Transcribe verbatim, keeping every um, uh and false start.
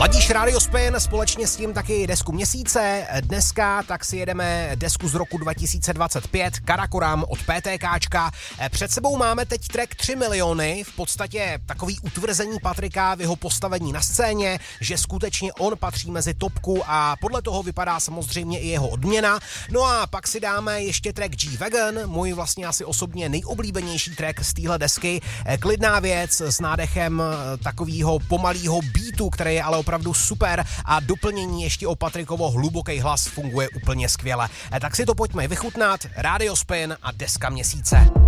Ladíš Radio Spin, společně s tím taky desku měsíce. Dneska tak si jedeme desku z roku dva tisíce dvacet pět, Karakoram od PTKčka. Před sebou máme teď track tři miliony, v podstatě takový utvrzení Patrika v jeho postavení na scéně, že skutečně on patří mezi topku a podle toho vypadá samozřejmě i jeho odměna. No a pak si dáme ještě track G-Wagon, můj vlastně asi osobně nejoblíbenější track z téhle desky. Klidná věc s nádechem takového pomalého beatu, který je ale opravdu super a doplnění ještě o Patrikovo hluboký hlas funguje úplně skvěle. Tak si to pojďme vychutnat. Radio Spin a deska měsíce.